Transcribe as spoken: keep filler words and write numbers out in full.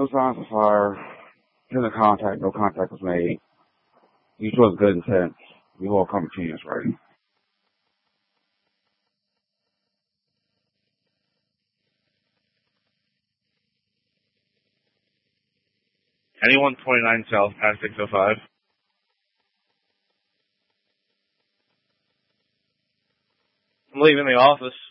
No signs of fire. No contact. No contact was made. Each was good intent. We all come to chance, right? Anyone twenty-nine South past six oh five? I'm leaving the office.